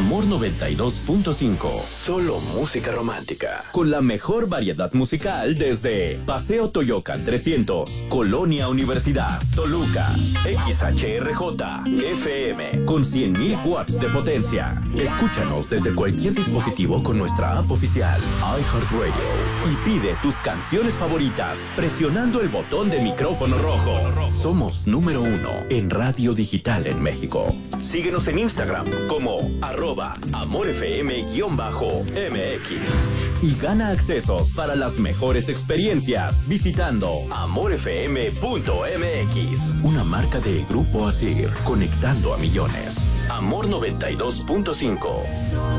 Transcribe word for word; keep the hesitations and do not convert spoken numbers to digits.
Amor noventa y dos punto cinco. Solo música romántica. Con la mejor variedad musical desde Paseo Toyocan trescientos, Colonia Universidad, Toluca, X H R J, F M, con cien mil watts de potencia. Escúchanos desde cualquier dispositivo con nuestra app oficial, iHeartRadio. Y pide tus canciones favoritas presionando el botón de micrófono rojo. Somos número uno en radio digital en México. Síguenos en Instagram como arroba amorfm-mx y gana accesos para las mejores experiencias visitando amorfm punto m x, una marca de Grupo Asir, conectando a millones. Amor noventa y dos punto cinco.